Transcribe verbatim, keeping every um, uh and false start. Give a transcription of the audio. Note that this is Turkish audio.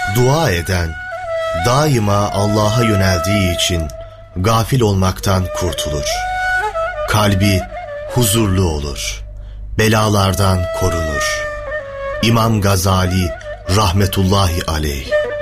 Dua eden, daima Allah'a yöneldiği için gafil olmaktan kurtulur. Kalbi huzurlu olur, belalardan korunur. İmam Gazali rahmetullahi aleyh.